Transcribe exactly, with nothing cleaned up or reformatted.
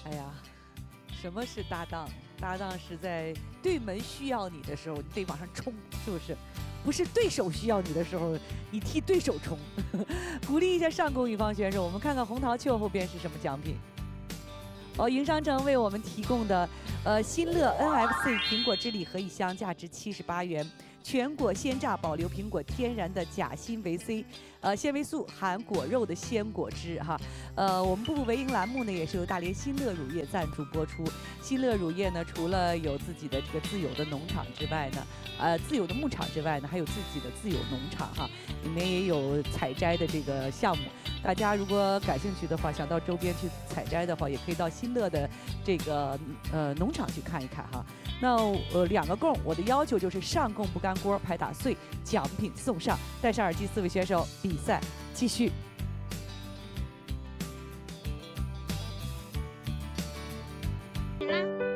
哎呀，什么是搭档？搭档是在对门需要你的时候，你得往上冲，是不是？不是对手需要你的时候，你替对手冲，鼓励一下上攻一方选手。我们看看红桃球后边是什么奖品。哦，营商城为我们提供的，呃，新乐 N F C 苹果之礼盒一箱，价值七十八元。全果鲜榨保留苹果天然的钾锌维 C， 呃，纤维素含果肉的鲜果汁哈。呃，我们步步为营栏目呢，也是由大连新乐乳业赞助播出。新乐乳业呢，除了有自己的这个自有的农场之外呢，呃，自有的牧场之外呢，还有自己的自有农场哈，里面也有采摘的这个项目。大家如果感兴趣的话，想到周边去采摘的话，也可以到新乐的这个呃农场去看一看哈。那呃两个供，我的要求就是上供不干锅，拍打碎，奖品送上。戴上耳机，四位选手比赛继续。 起来。